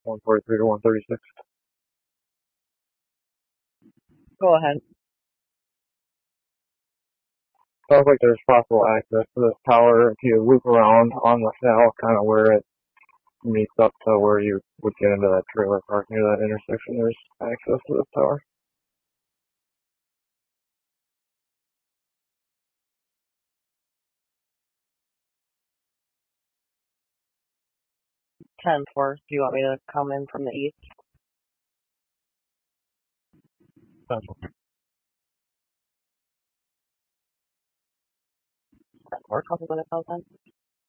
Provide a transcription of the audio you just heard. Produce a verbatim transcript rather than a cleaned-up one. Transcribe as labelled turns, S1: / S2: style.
S1: one forty-three to one thirty-six.
S2: Go ahead.
S1: Sounds like there's possible access to this tower if you loop around on the south, kind of where it meets up to where you would get into that trailer park near that intersection. There's access to this tower.
S2: ten four. Do you want me to come in from the east? Or couple minutes out then?